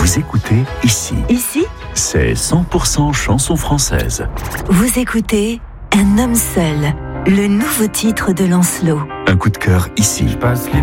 Vous écoutez Ici. Ici, C'est 100% chanson française. vous écoutez Un homme seul, le nouveau titre de Lancelot. Un coup de cœur ici.